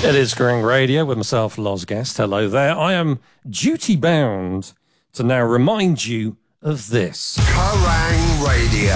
It is Green Radio with myself, Loz Guest. Hello there. I am duty-bound to now remind you of this. Kerrang Radio.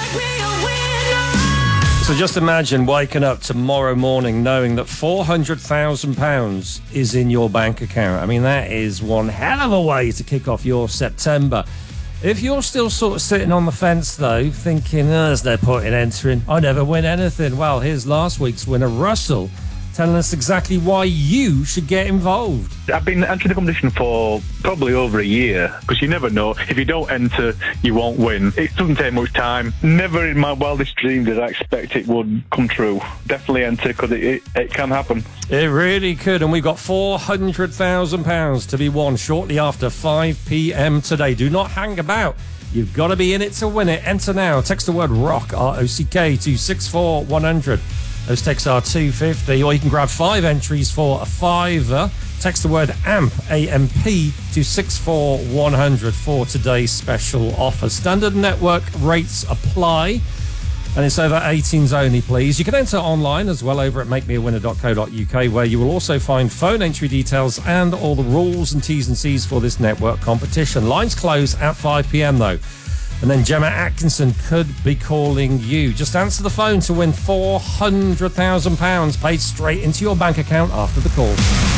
So just imagine waking up tomorrow morning knowing that £400,000 is in your bank account. I mean, that is one hell of a way to kick off your September. If you're still sort of sitting on the fence, though, thinking, there's no point in entering, I never win anything. Well, here's last week's winner, Russell, telling us exactly why you should get involved. I've been entering the competition for probably over a year, because you never know. If you don't enter, you won't win. It doesn't take much time. Never in my wildest dreams did I expect it would come true. Definitely enter, because it can happen. It really could, and we've got £400,000 to be won shortly after 5 p.m. today. Do not hang about. You've got to be in it to win it. Enter now. Text the word ROCK, R-O-C-K, to 64100. Those texts are $2.50, or you can grab 5 entries for a £5. Text the word AMP, A-M-P, to 64100 for today's special offer. Standard network rates apply, and it's over 18s only, please. You can enter online as well over at makemeawinner.co.uk, where you will also find phone entry details and all the rules and T's and C's for this network competition. Lines close at 5 p.m. though. And then Gemma Atkinson could be calling you. Just answer the phone to win £400,000 paid straight into your bank account after the call.